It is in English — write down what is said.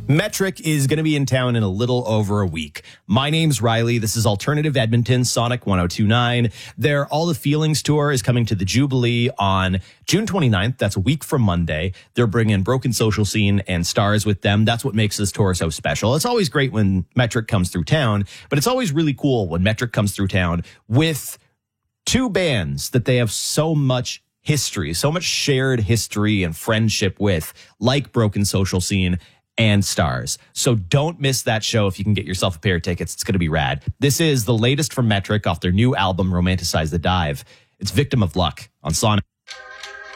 Metric is going to be in town in a little over a week. My name's Riley. This is Alternative Edmonton, Sonic 1029. Their All the Feelings tour is coming to the Jubilee on June 29th. That's a week from Monday. They're bringing Broken Social Scene and Stars with them. That's what makes this tour so special. It's always great when Metric comes through town, but it's always really cool when Metric comes through town with two bands that they have so much history, so much shared history and friendship with, like Broken Social Scene and Stars. So don't miss that show if you can get yourself a pair of tickets. It's going to be rad. This is the latest from Metric off their new album, Romanticize the Dive. It's Victim of Luck on Sonic.